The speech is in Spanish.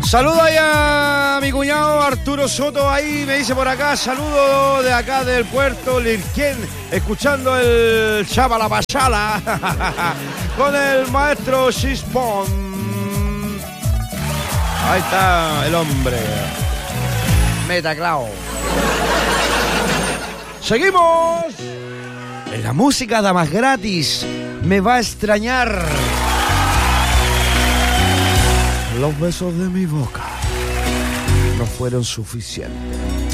Saludo ahí a mi cuñado Arturo Soto, ahí me dice por acá, saludo de acá del puerto Lirquén, escuchando el Chabala Pachala con el maestro Chispón. Ahí está el hombre. Metaclao. Seguimos. En la música da más gratis. Me va a extrañar. Los besos de mi boca no fueron suficientes.